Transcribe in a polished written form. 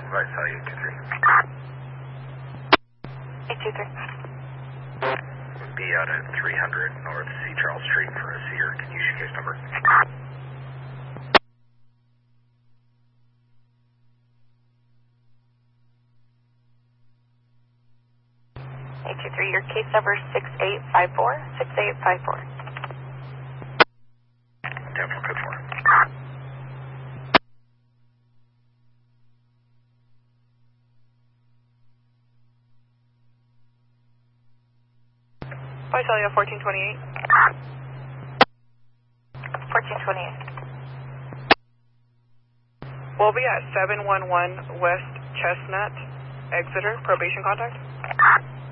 Visalia 823. Be out at 300 North C. Charles Street for a Seer. Can you use your case number? Your case number is 6854. 6854. 10 for code 4. Visalia 1428. 1428. We'll be at 711 West Chestnut, Exeter, probation contact.